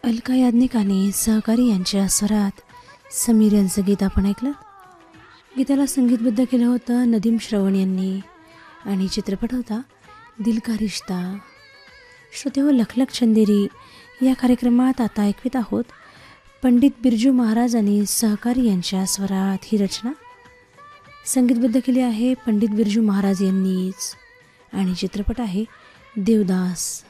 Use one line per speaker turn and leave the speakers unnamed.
अलका याज्ञिक आणि सहकारी यांच्या स्वरात समीर यांचं गीत आपण ऐकलं. गीताला संगीतबद्ध केलं होतं नदीम श्रवण यांनी आणि चित्रपट होता दिल का रिश्ता. श्रोतेहो, लखलख चंदेरी या कार्यक्रमात आता ऐकवीत आहोत पंडित बिरजू महाराज आणि सहकारी यांच्या स्वरात ही रचना. संगीतबद्ध केली आहे पंडित बिरजू महाराज यांनीच आणि चित्रपट आहे देवदास.